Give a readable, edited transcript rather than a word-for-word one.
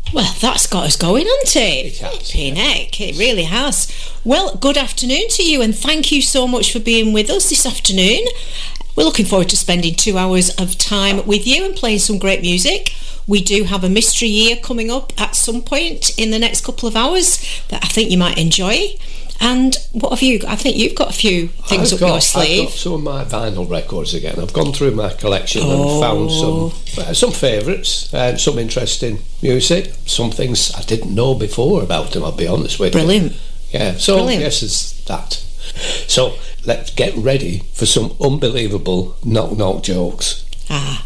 Well, that's got us going, hasn't it? It has, Flipping heck, it really has. Well, good afternoon to you, and thank you so much for being with us this afternoon. We're looking forward to spending 2 hours of time with you and playing some great music. We do have a mystery year coming up at some point in the next couple of hours that I think you might enjoy. And what have you got? I think you've got a few things up your sleeve. I've got some of my vinyl records again. I've gone through my collection and found some favourites and some interesting music. Some things I didn't know before about them, I'll be honest with you. Brilliant. Yeah, so Brilliant. yes, it's that. So let's get ready for some unbelievable knock-knock jokes. Ah.